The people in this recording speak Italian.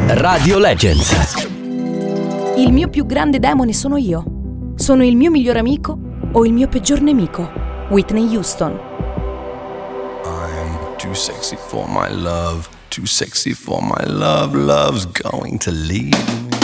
Radio Legends. Il mio più grande demone sono io. Sono il mio miglior amico o il mio peggior nemico? Whitney Houston. I'm too sexy for my love, too sexy for my love, love's going to leave me.